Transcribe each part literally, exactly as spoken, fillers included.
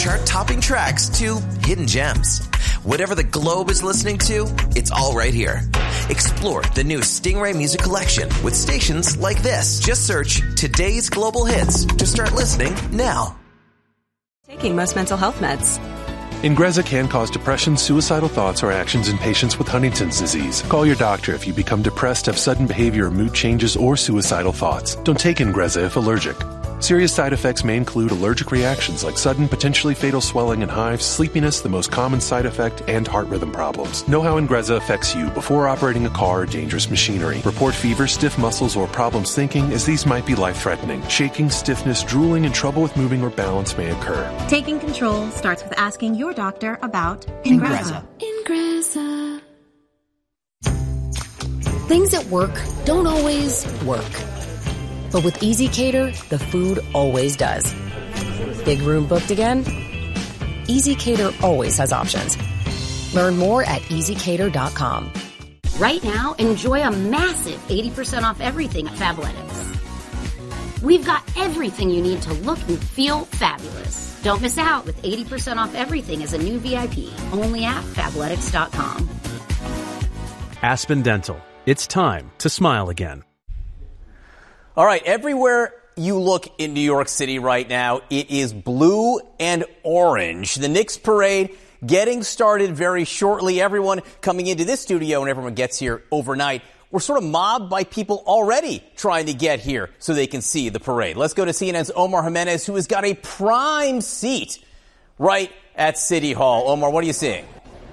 chart-topping tracks to hidden gems. Whatever the globe is listening to, it's all right here. Explore the new Stingray Music Collection with stations like this. Just search Today's Global Hits to start listening now. Taking most mental health meds. Ingrezza can cause depression, suicidal thoughts, or actions in patients with Huntington's disease. Call your doctor if you become depressed, have sudden behavior or mood changes, or suicidal thoughts. Don't take Ingrezza if allergic. Serious side effects may include allergic reactions like sudden, potentially fatal swelling and hives, sleepiness, the most common side effect, and heart rhythm problems. Know how Ingrezza affects you before operating a car or dangerous machinery. Report fever, stiff muscles, or problems thinking, as these might be life-threatening. Shaking, stiffness, drooling, and trouble with moving or balance may occur. Taking control starts with asking your doctor about Ingrezza. Ingrezza. Things at work don't always work. But with EasyCater, the food always does. Big room booked again? EasyCater always has options. Learn more at easy cater dot com. Right now, enjoy a massive eighty percent off everything at Fabletics. We've got everything you need to look and feel fabulous. Don't miss out with eighty percent off everything as a new V I P, only at fabletics dot com. Aspen Dental. It's time to smile again. All right, everywhere you look in New York City right now, it is blue and orange. The Knicks parade getting started very shortly. Everyone coming into this studio and everyone gets here overnight. We're sort of mobbed by people already trying to get here so they can see the parade. Let's go to C N N's Omar Jimenez, who has got a prime seat right at City Hall. Omar, what are you seeing?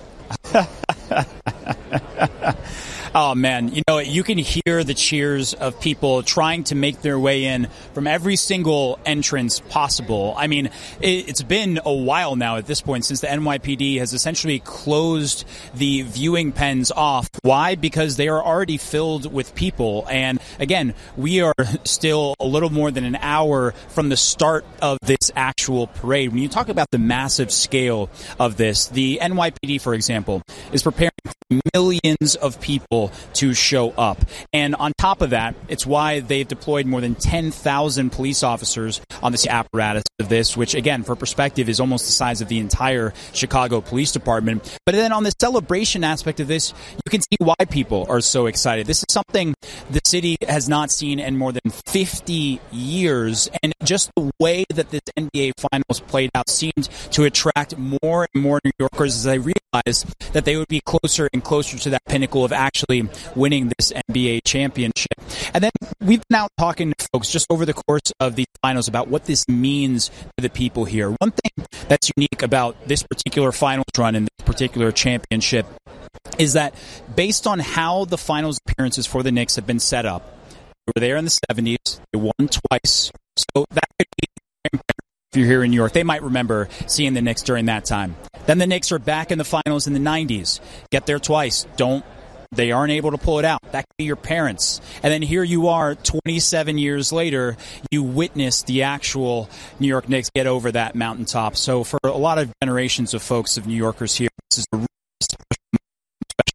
Oh, man, you know, you can hear the cheers of people trying to make their way in from every single entrance possible. I mean, it's been a while now at this point since the N Y P D has essentially closed the viewing pens off. Why? Because they are already filled with people. And again, we are still a little more than an hour from the start of this actual parade. When you talk about the massive scale of this, the N Y P D, for example, is preparing millions of people to show up. And on top of that, it's why they've deployed more than ten thousand police officers on this apparatus of this, which, again, for perspective, is almost the size of the entire Chicago Police Department. But then on the celebration aspect of this, you can see why people are so excited. This is something the city has not seen in more than fifty years. And just the way that this N B A Finals played out seemed to attract more and more New Yorkers as they realized that they would be closer and closer to that pinnacle of actually winning this N B A championship. And then we've been out talking to folks just over the course of the finals about what this means to the people here. One thing that's unique about this particular finals run and this particular championship is that based on how the finals appearances for the Knicks have been set up, they were there in the seventies, they won twice, so that could be, if you're here in New York, they might remember seeing the Knicks during that time. Then the Knicks are back in the finals in the nineties, get there twice, don't They aren't able to pull it out. That could be your parents. And then here you are twenty-seven years later, you witness the actual New York Knicks get over that mountaintop. So for a lot of generations of folks, of New Yorkers here, this is a really special.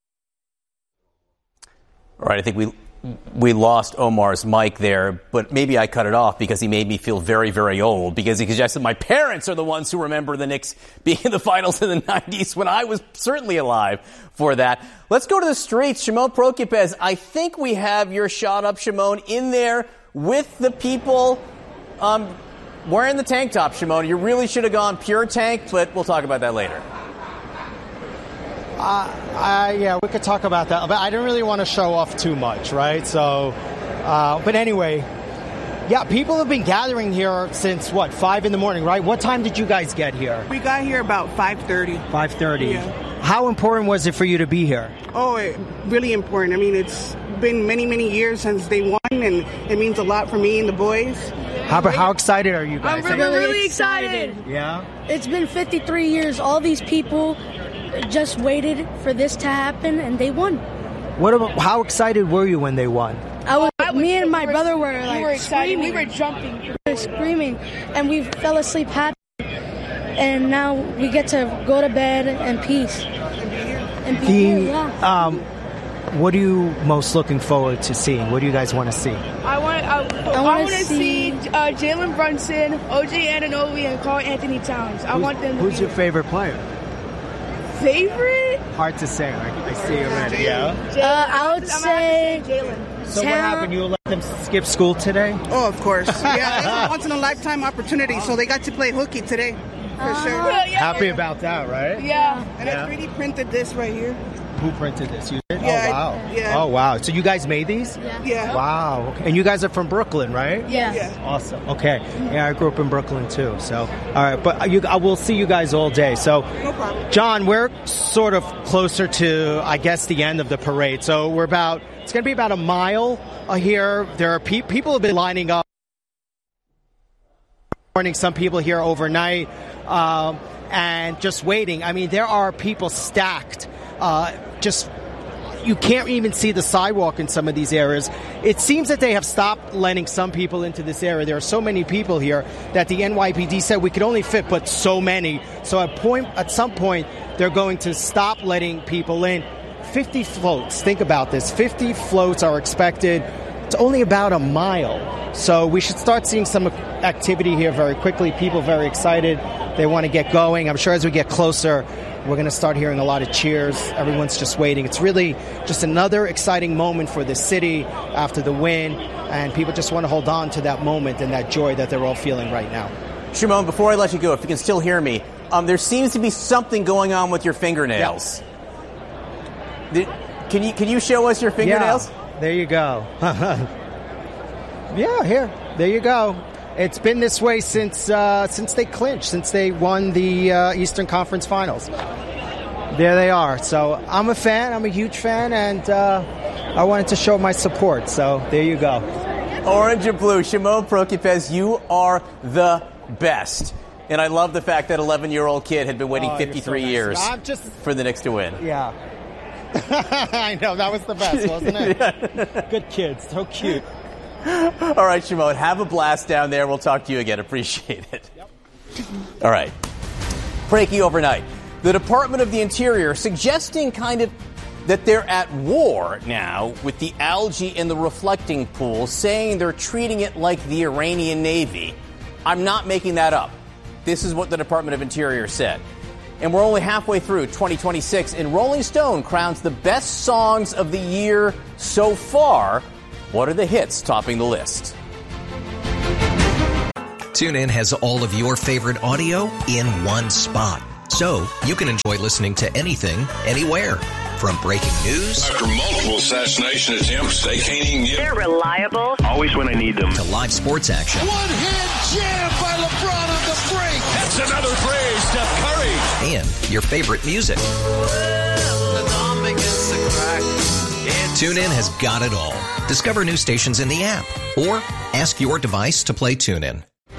All right, I think we we lost Omar's mic there, but maybe I cut it off because he made me feel very, very old, because he suggested my parents are the ones who remember the Knicks being in the finals in the nineties when I was certainly alive for that. Let's go to the streets. Shimon Prokupecz, I think we have your shot up, Shimon, in there with the people um, wearing the tank top, Shimon. You really should have gone pure tank, but we'll talk about that later. Uh, uh, yeah, we could talk about that, but I didn't really want to show off too much, right? So, uh, but anyway, yeah, people have been gathering here since, what, five in the morning, right? What time did you guys get here? We got here about five thirty. five thirty. Yeah. How important was it for you to be here? Oh, it, really important. I mean, it's been many, many years since they won, and it means a lot for me and the boys. How, how excited are you guys? I'm really, really excited. Yeah? It's been fifty-three years. All these people just waited for this to happen, and they won. What about, how excited were you when they won? I was, I was me and my brother were like we were excited. Screaming. We were jumping. We were screaming, and we fell asleep happy. And now we get to go to bed in peace. And be here, yeah. Um, what are you most looking forward to seeing? What do you guys want to see? I want want I, I, wanna want to see, see- uh, Jalen Brunson, O J Anunoby, and Karl Anthony Towns. I Who's, want them to who's be your favorite player? favorite. Hard to say. I, I see already. Yeah. Jalen. Uh, I would I'm say gonna have to say Jalen. So what happened? You let them skip school today? Oh, of course. Yeah, it's a once in a lifetime opportunity. So they got to play hooky today, for sure. Yeah, yeah. Happy about that, right? Yeah. And Yeah. I three D printed this right here. Who printed this? You did? Yeah, oh wow. yeah. Oh wow. So you guys made these? Yeah. Yeah. Wow. Okay. And you guys are from Brooklyn, right? Yeah. Yeah. Awesome. Okay. Yeah, I grew up in Brooklyn too. So, all right. But you, I will see you guys all day. So, No problem. John, we're sort of closer to, I guess, the end of the parade. So we're about. It's going to be about a mile uh, here. There are pe- people have been lining up. Morning. Some people here overnight, um, and just waiting. I mean, there are people stacked. Uh, just. You can't even see the sidewalk in some of these areas. It seems that they have stopped letting some people into this area. There are so many people here that the N Y P D said we could only fit but so many. So at point, at some point, they're going to stop letting people in. fifty floats. Think about this. fifty floats are expected. It's only about a mile. So we should start seeing some activity here very quickly. People very excited. They want to get going. I'm sure as we get closer, we're going to start hearing a lot of cheers. Everyone's just waiting. It's really just another exciting moment for the city after the win, and people just want to hold on to that moment and that joy that they're all feeling right now. Shimon, before I let you go, if you can still hear me, um, there seems to be something going on with your fingernails. Yeah. Did, can you can you show us your fingernails? Yeah, there you go. Yeah, here. There you go. It's been this way since uh, since they clinched, since they won the uh, Eastern Conference Finals. There they are. So I'm a fan. I'm a huge fan, and uh, I wanted to show my support. So there you go. Orange and blue. Shimon Prokupecz, you are the best. And I love the fact that eleven-year-old kid had been waiting Oh, fifty-three you're so nice. years I'm just... for the Knicks to win. Yeah. I know. That was the best, wasn't it? Yeah. Good kids. So cute. All right, Shimon, have a blast down there. We'll talk to you again. Appreciate it. Yep. All right. Breaking overnight. The Department of the Interior suggesting kind of that they're at war now with the algae in the reflecting pool, saying they're treating it like the Iranian Navy. I'm not making that up. This is what the Department of Interior said. And we're only halfway through twenty twenty-six, and Rolling Stone crowns the best songs of the year so far. What are the hits topping the list? TuneIn has all of your favorite audio in one spot. So you can enjoy listening to anything, anywhere. From breaking news. After multiple assassination attempts, they can't even get... They're reliable. Always when I need them. To live sports action. One-hand jam by LeBron on the break. That's another play, Steph Curry. And your favorite music. TuneIn has got it all. Discover new stations in the app or ask your device to play TuneIn.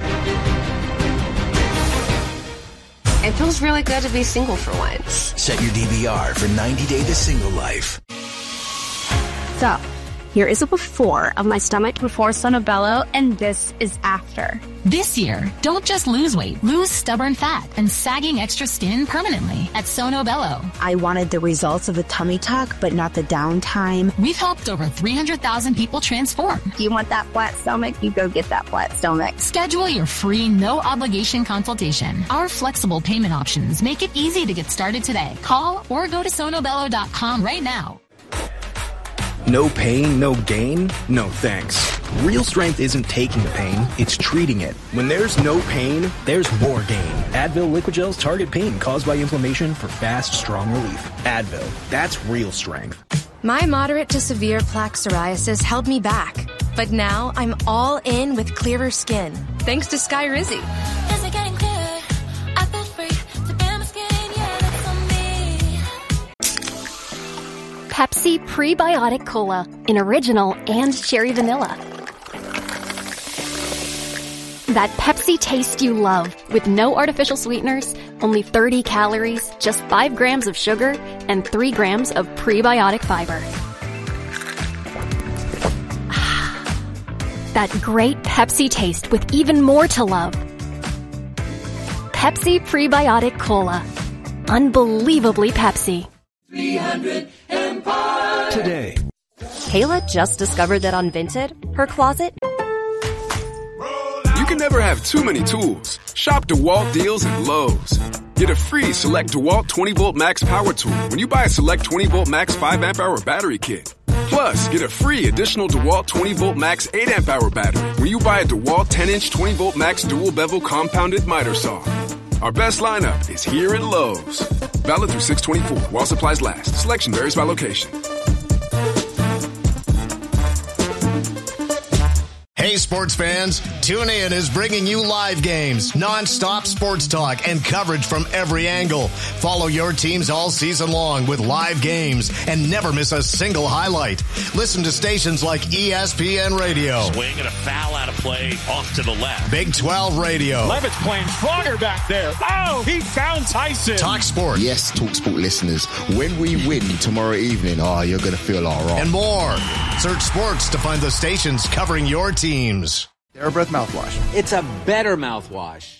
It feels really good to be single for once. Set your D V R for ninety Day to Single Life. So, here is a before of my stomach before Sono Bello, and this is after. This year, don't just lose weight, lose stubborn fat and sagging extra skin permanently at Sono Bello. I wanted the results of the tummy tuck, but not the downtime. We've helped over three hundred thousand people transform. You want that flat stomach? You go get that flat stomach. Schedule your free, no-obligation consultation. Our flexible payment options make it easy to get started today. Call or go to sonobello dot com right now. No pain, no gain? No thanks. Real strength isn't taking the pain, it's treating it. When there's no pain, there's more gain. Advil Liquid Gels target pain caused by inflammation for fast, strong relief. Advil, that's real strength. My moderate to severe plaque psoriasis held me back, but now I'm all in with clearer skin, thanks to Skyrizi. Pepsi Prebiotic Cola in original and cherry vanilla. That Pepsi taste you love with no artificial sweeteners, only thirty calories, just five grams of sugar, and three grams of prebiotic fiber. That great Pepsi taste with even more to love. Pepsi Prebiotic Cola. Unbelievably Pepsi. three hundred Empire. Today. Kayla just discovered that on Vinted, her closet... You can never have too many tools. Shop DeWalt deals at Lowe's. Get a free Select DeWalt twenty volt Max Power Tool when you buy a Select twenty volt Max five amp hour battery kit. Plus, get a free additional DeWalt twenty volt Max eight amp hour battery when you buy a DeWalt ten inch twenty volt Max dual bevel compounded miter saw. Our best lineup is here at Lowe's. Valid through six twenty-four while supplies last. Selection varies by location. Hey, sports fans, TuneIn is bringing you live games, non-stop sports talk, and coverage from every angle. Follow your teams all season long with live games and never miss a single highlight. Listen to stations like E S P N Radio. Swing and a foul out of play off to the left. Big twelve Radio. Levitt's playing stronger back there. Oh, he found Tyson. Talk Sport. Yes, Talk Sport listeners, when we win tomorrow evening, oh, you're going to feel all right. And more. Search sports to find the stations covering your teams. TheraBreath mouthwash. It's a better mouthwash.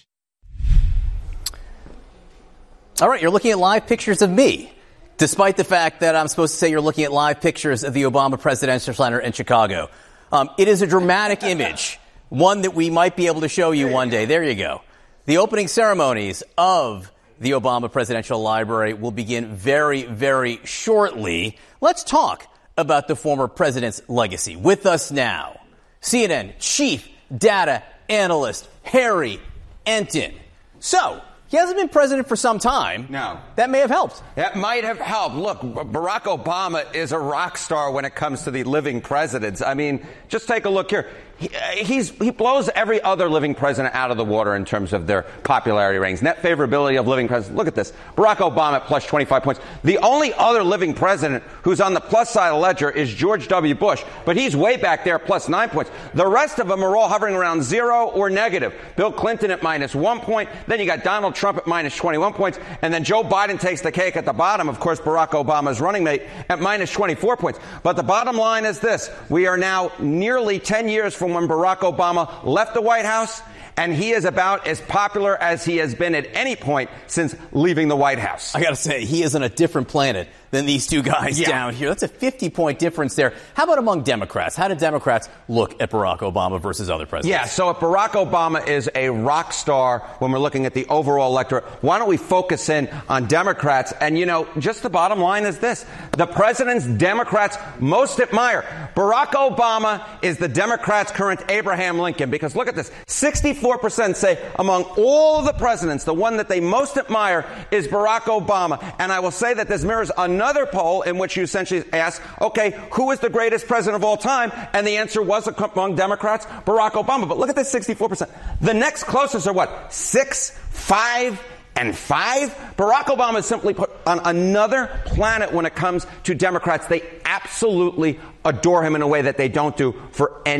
All right, you're looking at live pictures of me, despite the fact that I'm supposed to say you're looking at live pictures of the Obama Presidential Center in Chicago. Um, it is a dramatic image, one that we might be able to show you one day. There you go. The opening ceremonies of the Obama Presidential Library will begin very, very shortly. Let's talk about the former president's legacy. With us now, C N N chief data analyst Harry Enton. So, he hasn't been president for some time. No. That may have helped. That might have helped. Look, Barack Obama is a rock star when it comes to the living presidents. I mean, just take a look here. He, he's, he blows every other living president out of the water in terms of their popularity ratings. Net favorability of living presidents. Look at this. Barack Obama at plus twenty-five points. The only other living president who's on the plus side of the ledger is George W. Bush, but he's way back there, plus nine points. The rest of them are all hovering around zero or negative. Bill Clinton at minus one point. Then you got Donald Trump at minus twenty-one points. And then Joe Biden takes the cake at the bottom. Of course, Barack Obama's running mate at minus twenty-four points. But the bottom line is this. We are now nearly ten years from when Barack Obama left the White House, and he is about as popular as he has been at any point since leaving the White House. I got to say, he is on a different planet than these two guys yeah. down here. That's a fifty-point difference there. How about among Democrats? How do Democrats look at Barack Obama versus other presidents? Yeah, so if Barack Obama is a rock star when we're looking at the overall electorate, why don't we focus in on Democrats? And, you know, just the bottom line is this. The presidents Democrats most admire. Barack Obama is the Democrats' current Abraham Lincoln, because look at this. sixty-four percent say among all of the presidents, the one that they most admire is Barack Obama. And I will say that this mirrors another poll in which you essentially ask, okay, who is the greatest president of all time? And the answer was among Democrats, Barack Obama. But look at this sixty-four percent. The next closest are what? Six, five, and five? Barack Obama is simply put on another planet when it comes to Democrats. They absolutely adore him in a way that they don't do for any